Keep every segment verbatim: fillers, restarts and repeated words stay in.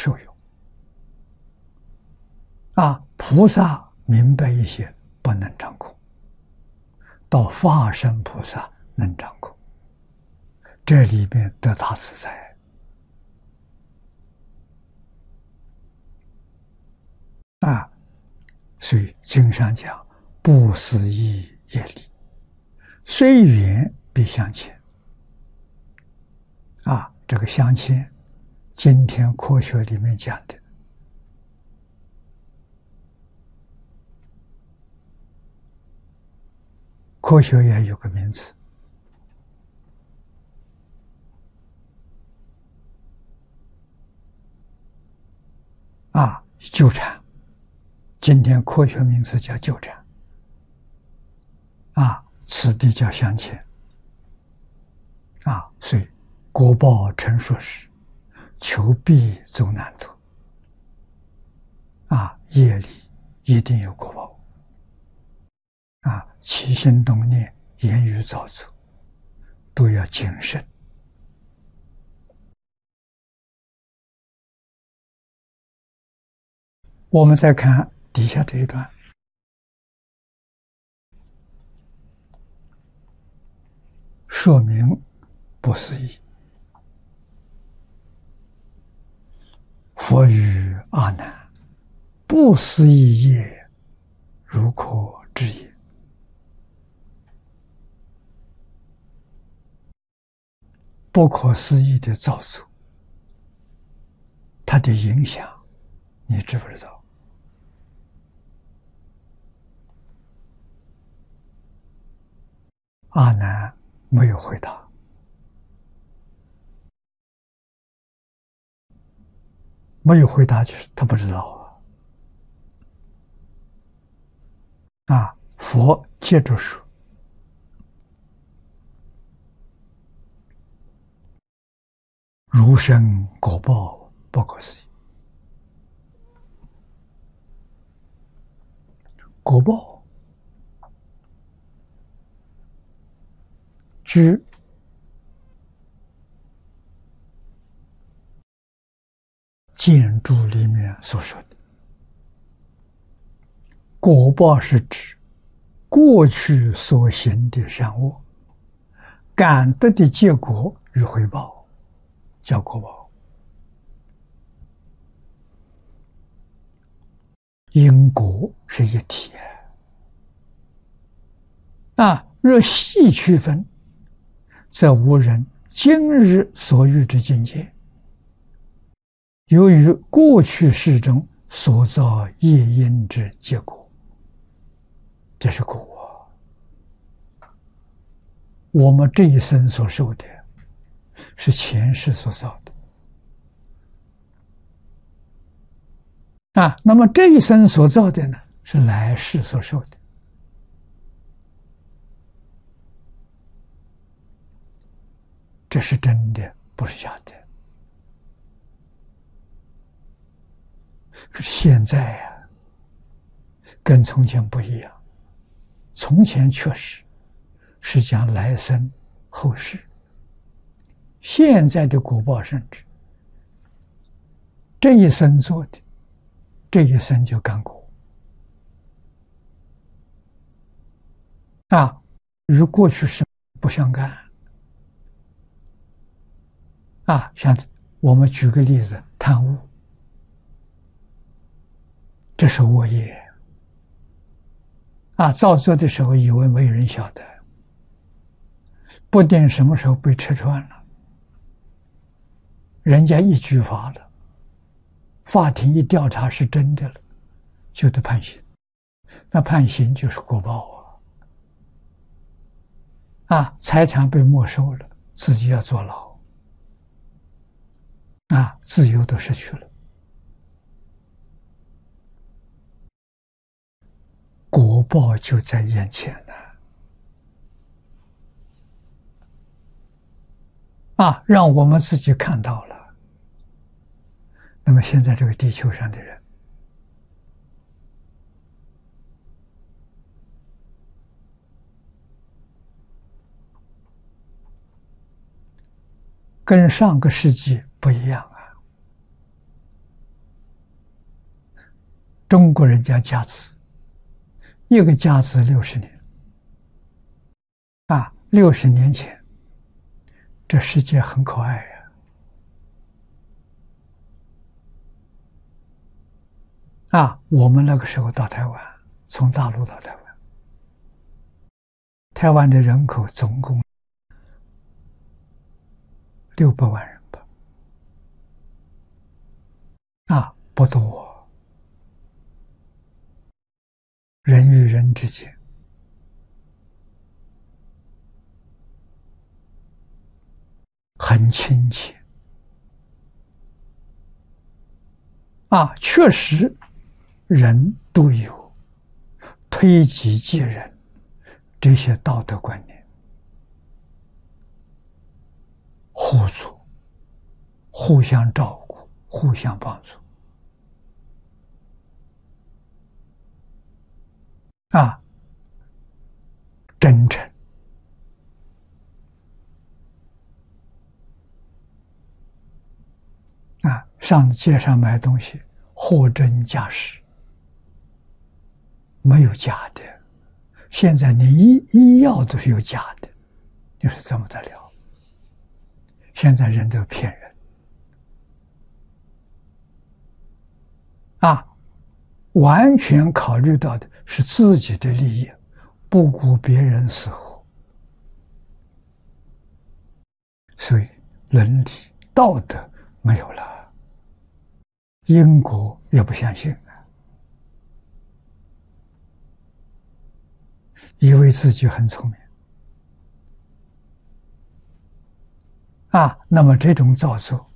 受用。啊，菩萨明白一些不能掌控，到化身菩萨能掌控，这里面得大自在。啊，所以经上讲，不思议业力，虽远必相牵。啊，这个相牵，今天科学里面讲的，科学也有个名词，啊，纠缠。今天科学名词叫纠缠。啊，此地叫相牵。啊，所以果报成熟时，求必走难途。啊，业力一定有果报。啊，起心动念、言语造作，都要谨慎。我们再看底下这一段，说明不思议。佛语阿难，不思议业，如可知也。不可思议的造作，它的影响，你知不知道？阿难没有回答。没有回答就是他不知道啊。啊，佛接着说，如生果报不可思议。果报据建筑里面所说的，果报是指过去所行的善恶，感得的结果与回报，叫果报。因果是一体啊，若细区分，则无人今日所遇之境界，由于过去世中所造业因之结果，这是果。我们这一生所受的，是前世所造的。啊，那么这一生所造的呢，是来世所受的。这是真的，不是假的。可是现在呀、啊，跟从前不一样。从前确实是讲来生后世，现在的果报甚至这一生做的，这一生就干果啊，与过去世不相干啊。像我们举个例子，贪污，这是恶业啊，造作的时候以为没人晓得，不定什么时候被拆穿了，人家一举发了，法庭一调查是真的了，就得判刑。那判刑就是果报啊！啊，财产被没收了，自己要坐牢，啊，自由都失去了。果报就在眼前了。啊，让我们自己看到了。那么现在这个地球上的人，跟上个世纪不一样啊。 中国人讲甲子，一个甲子六十年。啊，六十年前，这世界很可爱呀！啊，我们那个时候到台湾，从大陆到台湾，台湾的人口总共六百万人吧。啊，不多。人与人之间很亲切。啊，确实人都有推己及人这些道德观念，互助、互相照顾、互相帮助。啊，真诚。啊，上街上买东西，货真价实，没有假的。现在连医医药都是有假的，你说怎么得了？现在人都骗人。啊，完全考虑到的是自己的利益，不顾别人死活。所以伦理道德没有了，因果也不相信了，以为自己很聪明。啊，那么这种造作，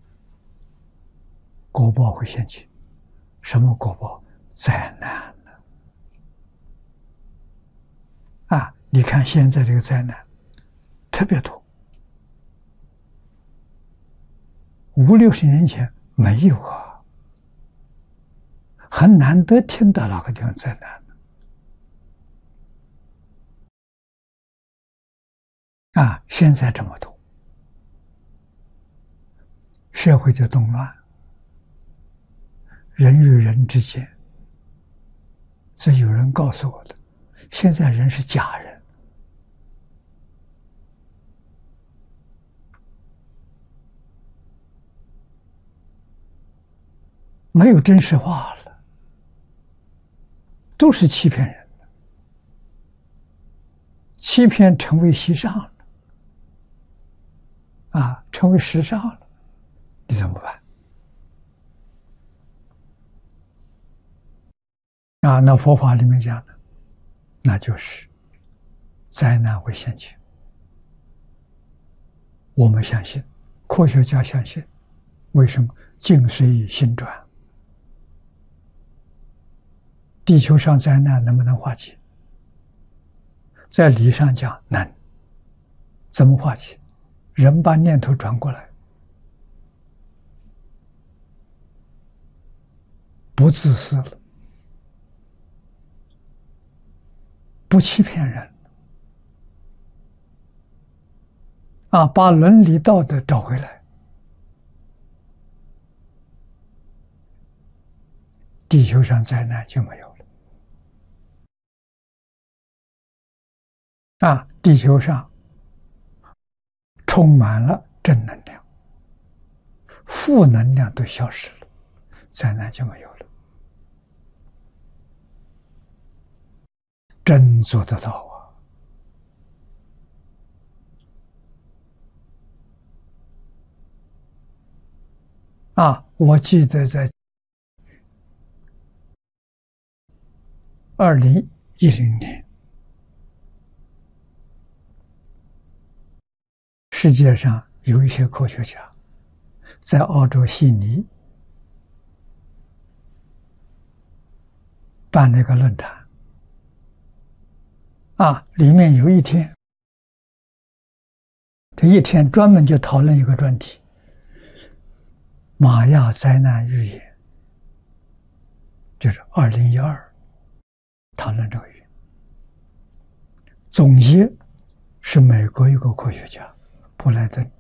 果报会现起。什么果报？灾难呢？啊，你看现在这个灾难特别多，五六十年前没有啊，很难得听到哪个地方灾难的。啊，现在这么多，社会的动乱，人与人之间，这有人告诉我的，现在人是假人。没有真实话了，都是欺骗人的，欺骗成为习尚了，啊，成为时尚了，你怎么办？啊，那佛法里面讲的，那就是灾难会现前。我们相信，科学家相信，为什么？境随心转。地球上灾难能不能化解？在理上讲能。怎么化解？人把念头转过来，不自私了，不欺骗人，啊，把伦理道德找回来，地球上灾难就没有了。啊，地球上充满了正能量，负能量都消失了，灾难就没有了。真做得到啊！啊，我记得在二零一零年，世界上有一些科学家在澳洲悉尼办了一个论坛，啊，里面有一天，这一天专门就讨论一个专题：玛雅灾难预言，就是二零一二讨论这个预言。总结是美国一个科学家布莱顿